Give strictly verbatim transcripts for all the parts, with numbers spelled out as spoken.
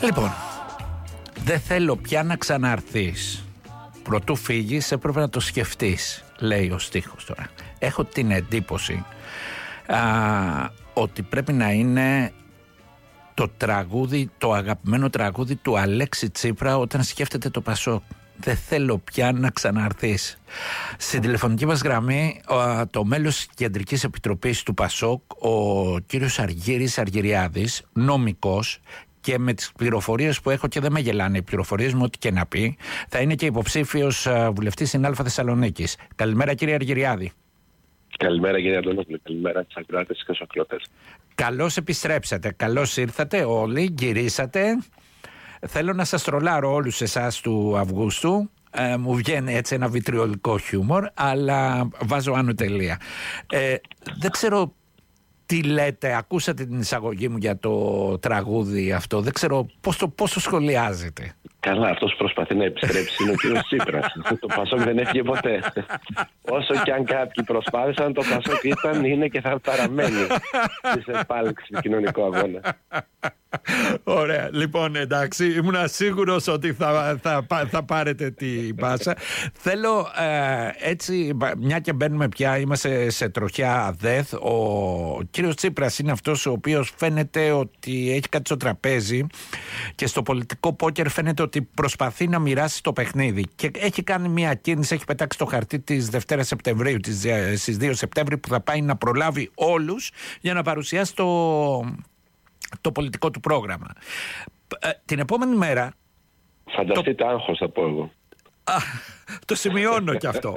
Λοιπόν, δεν θέλω πια να ξαναρθείς. Προτού φύγεις έπρεπε να το σκεφτείς, λέει ο στίχος τώρα. Έχω την εντύπωση α, ότι πρέπει να είναι το τραγούδι, το αγαπημένο τραγούδι του Αλέξη Τσίπρα όταν σκέφτεται το Πασόκ. Δεν θέλω πια να ξαναρθείς. Στην τηλεφωνική μας γραμμή το μέλος της Κεντρικής Επιτροπής του Πασόκ, ο κύριος Αργύρης Αργυριάδης, νομικός, και με τις πληροφορίες που έχω, και δεν με γελάνε οι πληροφορίες μου, ό,τι και να πει, θα είναι και υποψήφιος βουλευτής στην Αλφα Θεσσαλονίκης. Καλημέρα κύριε Αργυριάδη. Καλημέρα κύριε Αντώνοπουλε, καλημέρα στις ακροάτες και στους ακροατές. Καλώς επιστρέψατε, καλώς ήρθατε όλοι, γυρίσατε. Θέλω να σας τρολάρω όλους εσάς του Αυγούστου. Ε, μου βγαίνει έτσι ένα βιτριολικό χιούμορ, αλλά βάζω άνω τελεία. Ε, δεν ξέρω τι λέτε, ακούσατε την εισαγωγή μου για το τραγούδι αυτό, δεν ξέρω πώς το, πώς το σχολιάζετε. Καλά, αυτός που προσπαθεί να επιστρέψει είναι ο κύριος Τσίπρας. Το Πασόκ δεν έφυγε ποτέ. Όσο και αν κάποιοι προσπάθησαν, το Πασόκ ήταν, είναι και θα παραμένει στις επάλξεις του κοινωνικού αγώνα. Ωραία, λοιπόν, εντάξει, ήμουν σίγουρος ότι θα, θα, θα πάρετε την πάσα. Θέλω ε, έτσι, μια και μπαίνουμε πια, είμαστε σε τροχιά ΔΕΘ. Ο κύριος Τσίπρας είναι αυτός ο οποίος φαίνεται ότι έχει κάτι στο τραπέζι και στο πολιτικό πόκερ φαίνεται ότι προσπαθεί να μοιράσει το παιχνίδι και έχει κάνει μια κίνηση, έχει πετάξει το χαρτί της Δευτέρας Σεπτεμβρίου, στις δύο Σεπτέμβρη, που θα πάει να προλάβει όλους για να παρουσιάσει το το πολιτικό του πρόγραμμα. Ε, την επόμενη μέρα... Φανταστείτε το... άγχος, θα πω εγώ. Α, το σημειώνω κι αυτό.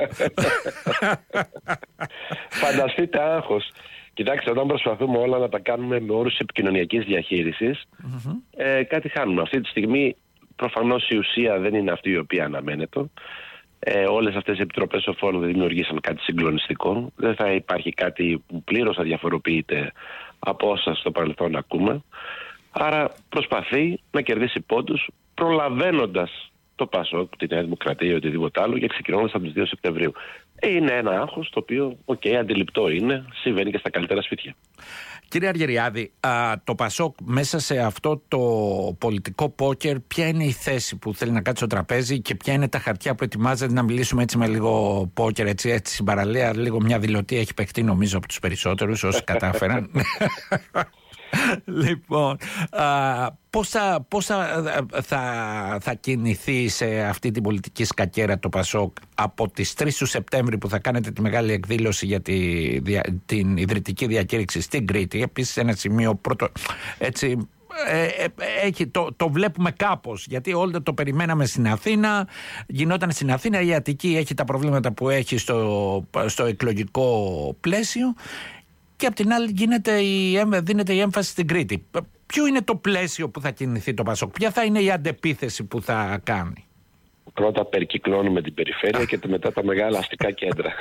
Φανταστείτε άγχος. Κοιτάξτε, όταν προσπαθούμε όλα να τα κάνουμε με όρους επικοινωνιακής διαχείρισης, mm-hmm. ε, κάτι χάνουμε. Αυτή τη στιγμή προφανώς η ουσία δεν είναι αυτή η οποία αναμένεται. Ε, όλες αυτές οι επιτροπές σοφών δεν δημιουργήσαν κάτι συγκλονιστικό. Δεν θα υπάρχει κάτι που πλήρως αδιαφοροποιείται από όσα στο παρελθόν ακούμε. Άρα προσπαθεί να κερδίσει πόντους προλαβαίνοντας το Πασόκ, τη Νέα Δημοκρατία ή οτιδήποτε άλλο, και ξεκινώντας από τις δύο Σεπτεμβρίου. Είναι ένα άγχος το οποίο, οκ, okay, αντιληπτό είναι, συμβαίνει και στα καλύτερα σπίτια. Κύριε Αργυριάδη, α, το Πασόκ μέσα σε αυτό το πολιτικό πόκερ, ποια είναι η θέση που θέλει να κάτσει στο τραπέζι και ποια είναι τα χαρτιά που ετοιμάζεται, να μιλήσουμε έτσι με λίγο πόκερ, έτσι, έτσι στην παραλία, λίγο μια δηλωτή έχει παιχτεί νομίζω από τους περισσότερους όσοι κατάφεραν. Λοιπόν, α, πώς, θα, πώς θα, θα, θα κινηθεί σε αυτή την πολιτική σκακέρα το Πασόκ από τις τρεις του Σεπτέμβρη που θα κάνετε τη μεγάλη εκδήλωση για τη, την ιδρυτική διακήρυξη στην Κρήτη, επίσης ένα σημείο πρώτο, έτσι, ε, ε, έχει, το, το βλέπουμε κάπως, γιατί όλοι το περιμέναμε στην Αθήνα, γινόταν στην Αθήνα, η Αττική έχει τα προβλήματα που έχει στο, στο εκλογικό πλαίσιο. Και απ' την άλλη γίνεται η, δίνεται η έμφαση στην Κρήτη. Ποιο είναι το πλαίσιο που θα κινηθεί το Πασόκ, ποια θα είναι η αντεπίθεση που θα κάνει? Πρώτα περικυκλώνουμε την περιφέρεια και μετά τα μεγάλα αστικά κέντρα.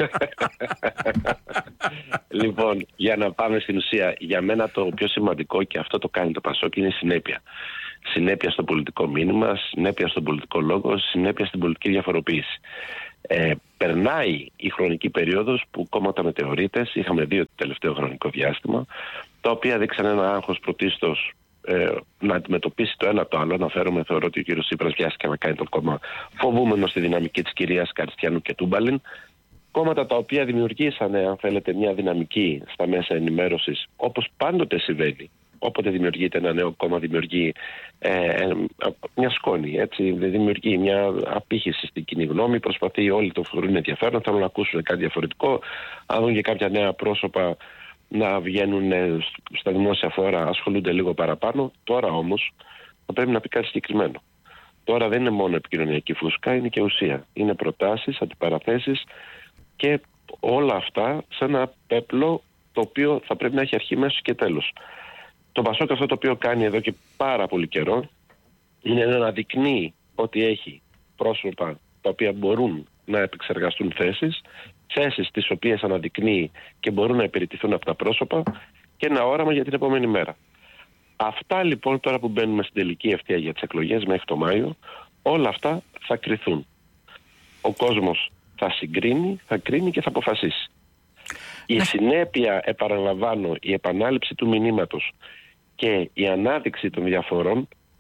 Λοιπόν, για να πάμε στην ουσία, για μένα το πιο σημαντικό, και αυτό το κάνει το Πασόκ, είναι η συνέπεια. Συνέπεια στο πολιτικό μήνυμα, συνέπεια στον πολιτικό λόγο, συνέπεια στην πολιτική διαφοροποίηση. Ε, περνάει η χρονική περίοδος που κόμματα μετεωρίτες, είχαμε δει το τελευταίο χρονικό διάστημα, τα οποία δείξαν ένα άγχος πρωτίστως ε, να αντιμετωπίσει το ένα το άλλο. Αναφέρομαι, θεωρώ ότι ο κ. Τσίπρας βιάστηκε να κάνει το κόμμα φοβούμενο στη δυναμική της κυρίας Καριστιανού και Τούμπαλιν. Κόμματα τα οποία δημιουργήσανε, αν θέλετε, μια δυναμική στα μέσα ενημέρωσης, όπως πάντοτε συμβαίνει. Όποτε δημιουργείται ένα νέο κόμμα, δημιουργεί ε, μια σκόνη, έτσι, δημιουργεί μια απήχηση στην κοινή γνώμη. Προσπαθεί όλοι το φορούν ενδιαφέρον, θέλουν να ακούσουν κάτι διαφορετικό, αν δουν και κάποια νέα πρόσωπα να βγαίνουν στα δημόσια φόρα, ασχολούνται λίγο παραπάνω. Τώρα όμως θα πρέπει να πει κάτι συγκεκριμένο. Τώρα δεν είναι μόνο επικοινωνιακή φούσκα, είναι και ουσία. Είναι προτάσεις, αντιπαραθέσεις και όλα αυτά σε ένα πέπλο το οποίο θα πρέπει να έχει αρχή, μέσο και τέλος. Το Πασόκ αυτό το οποίο κάνει εδώ και πάρα πολύ καιρό είναι να αναδεικνύει ότι έχει πρόσωπα τα οποία μπορούν να επεξεργαστούν θέσεις, θέσεις τις οποίες αναδεικνύει και μπορούν να υπηρετηθούν από τα πρόσωπα, και ένα όραμα για την επόμενη μέρα. Αυτά λοιπόν τώρα που μπαίνουμε στην τελική ευθεία για τις εκλογές μέχρι το Μάιο, όλα αυτά θα κριθούν. Ο κόσμος θα συγκρίνει, θα κρίνει και θα αποφασίσει. Η συνέπεια, επαναλαμβάνω, η επανάληψη του μηνύματος και η ανάδειξη των διαφορών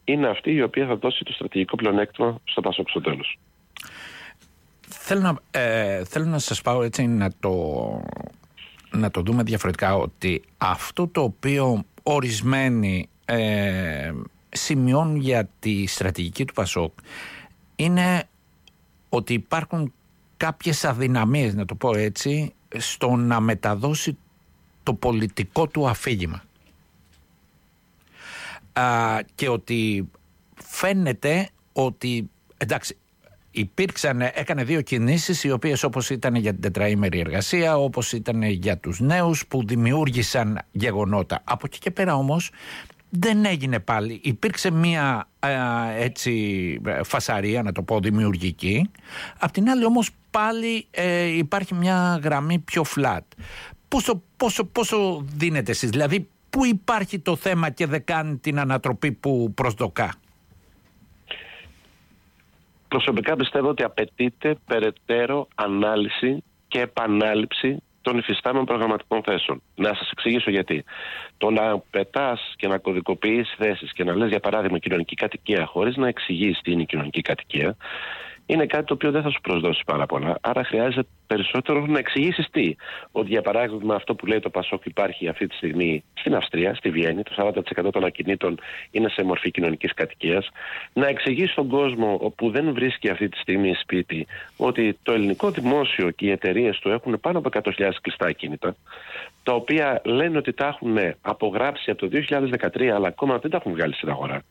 είναι αυτή η οποία θα δώσει το στρατηγικό πλεονέκτημα στο Πασόκ στο τέλος. Θέλω να, ε, θέλω να σας πάω έτσι να το, να το δούμε διαφορετικά, ότι αυτό το οποίο ορισμένοι ε, σημειώνουν για τη στρατηγική του Πασόκ είναι ότι υπάρχουν κάποιες αδυναμίες, να το πω έτσι, στο να μεταδώσει το πολιτικό του αφήγημα. Α, και ότι φαίνεται ότι, εντάξει, υπήρξαν, έκανε δύο κινήσεις οι οποίες, όπως ήταν για την τετραήμερη εργασία, όπως ήταν για τους νέους, που δημιούργησαν γεγονότα. Από εκεί και πέρα όμως δεν έγινε πάλι. Υπήρξε μία α, έτσι φασαρία, να το πω, δημιουργική. Απ' την άλλη όμως πάλι ε, υπάρχει μια γραμμή πιο flat. Πόσο, πόσο, πόσο δίνετε εσείς, δηλαδή πού υπάρχει το θέμα και δεν κάνει την ανατροπή που προσδοκά? Προσωπικά πιστεύω ότι απαιτείται περαιτέρω ανάλυση και επανάληψη των υφιστάμενων προγραμματικών θέσεων. Να σας εξηγήσω γιατί. Το να πετάς και να κωδικοποιείς θέσεις και να λες, για παράδειγμα, κοινωνική κατοικία, χωρίς να εξηγείς τι είναι η κοινωνική κατοικία, είναι κάτι το οποίο δεν θα σου προσδώσει πάρα πολλά. Άρα χρειάζεται περισσότερο να εξηγήσεις τι. Ότι, για παράδειγμα, αυτό που λέει το Πασόκ υπάρχει αυτή τη στιγμή στην Αυστρία, στη Βιέννη, το σαράντα τοις εκατό των ακινήτων είναι σε μορφή κοινωνικής κατοικίας. Να εξηγείς στον κόσμο, όπου δεν βρίσκει αυτή τη στιγμή σπίτι, ότι το ελληνικό δημόσιο και οι εταιρείες του έχουν πάνω από εκατό χιλιάδες κλειστά ακίνητα, τα οποία λένε ότι τα έχουν απογράψει από το δύο χιλιάδες δεκατρία, αλλά ακόμα δεν τα έχουν βγάλει στην αγορά.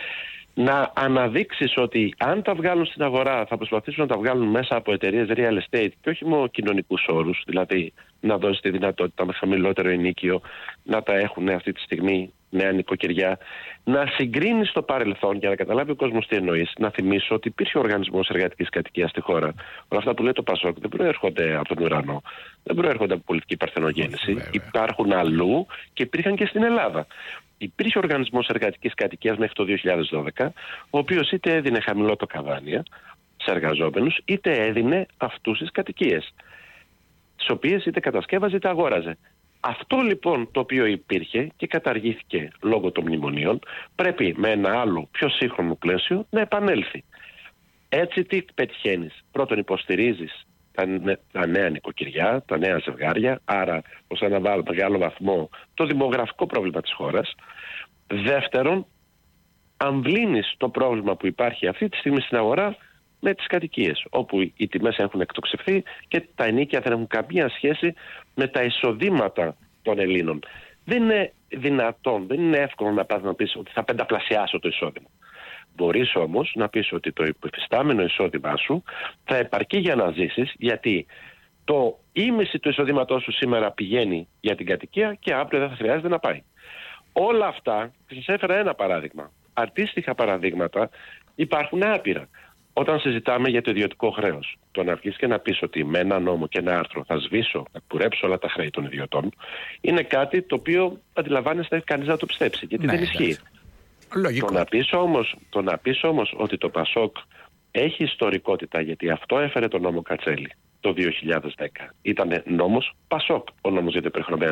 Να αναδείξεις ότι αν τα βγάλουν στην αγορά θα προσπαθήσουν να τα βγάλουν μέσα από εταιρείες real estate και όχι μόνο κοινωνικούς όρους, δηλαδή να δώσεις τη δυνατότητα με χαμηλότερο ενοίκιο να τα έχουν αυτή τη στιγμή νέα νοικοκυριά. Να συγκρίνεις το παρελθόν για να καταλάβει ο κόσμος τι εννοείς. Να θυμίσω ότι υπήρχε ο Οργανισμός Εργατικής Κατοικίας στη χώρα. Όλα αυτά που λέει το Πασόκ δεν προέρχονται από τον ουρανό, δεν προέρχονται από πολιτική παρθενογέννηση. Υπάρχουν αλλού και υπήρχαν και στην Ελλάδα. Υπήρχε ο Οργανισμός Εργατικής Κατοικίας μέχρι το δύο χιλιάδες δώδεκα, ο οποίος είτε έδινε χαμηλότοκα δάνεια σε εργαζόμενους, είτε έδινε αυτούς τις κατοικίες, τις οποίες είτε κατασκεύαζε είτε αγόραζε. Αυτό λοιπόν το οποίο υπήρχε και καταργήθηκε λόγω των μνημονίων, πρέπει με ένα άλλο πιο σύγχρονο πλαίσιο να επανέλθει. Έτσι τι πετυχαίνεις? Πρώτον, υποστηρίζεις τα νέα νοικοκυριά, τα νέα ζευγάρια, άρα ως ένα μεγάλο βαθμό το δημογραφικό πρόβλημα της χώρας. Δεύτερον, αμβλύνεις το πρόβλημα που υπάρχει αυτή τη στιγμή στην αγορά με τις κατοικίες, όπου οι τιμές έχουν εκτοξευθεί και τα ενοίκια δεν έχουν καμία σχέση με τα εισοδήματα των Ελλήνων. Δεν είναι δυνατόν, δεν είναι εύκολο να πας να πεις ότι θα πενταπλασιάσω το εισόδημα. Μπορείς όμως να πεις ότι το υφιστάμενο εισόδημά σου θα επαρκεί για να ζήσεις, γιατί το ίμιση του εισοδήματός σου σήμερα πηγαίνει για την κατοικία και αύριο δεν θα χρειάζεται να πάει. Όλα αυτά, σας έφερα ένα παράδειγμα. Αντίστοιχα παραδείγματα υπάρχουν άπειρα. Όταν συζητάμε για το ιδιωτικό χρέος, το να βγεις και να πεις ότι με ένα νόμο και ένα άρθρο θα σβήσω, θα κουρέψω όλα τα χρέη των ιδιωτών, είναι κάτι το οποίο αντιλαμβάνεστε κανείς να το πιστέψει, γιατί ναι, δεν ισχύει. Το να, πεις όμως, το να πεις όμως ότι το Πασόκ έχει ιστορικότητα, γιατί αυτό έφερε το νόμο Κατσέλη το δύο χιλιάδες δέκα. Ήταν νόμος Πασόκ ο νόμος για τα υπερχρεωμένα